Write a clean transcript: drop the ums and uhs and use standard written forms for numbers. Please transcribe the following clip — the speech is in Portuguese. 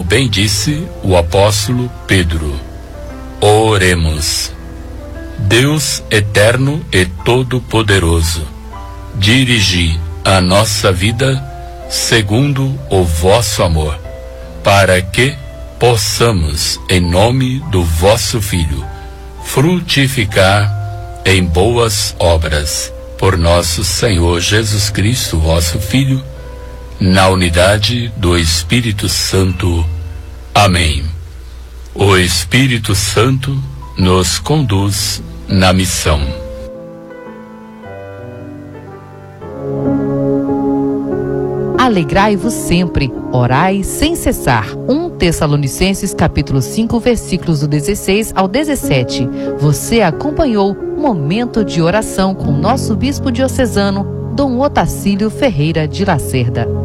bem disse o apóstolo Pedro. Oremos. Deus eterno e todo-poderoso, dirigi a nossa vida segundo o vosso amor, para que possamos, em nome do vosso Filho, frutificar em boas obras, por nosso Senhor Jesus Cristo, vosso Filho, na unidade do Espírito Santo. Amém. O Espírito Santo nos conduz na missão. Alegrai-vos sempre, orai sem cessar. 1 Tessalonicenses capítulo 5, versículos do 16 ao 17. Você acompanhou Momento de Oração com nosso bispo diocesano, Dom Otacílio Ferreira de Lacerda.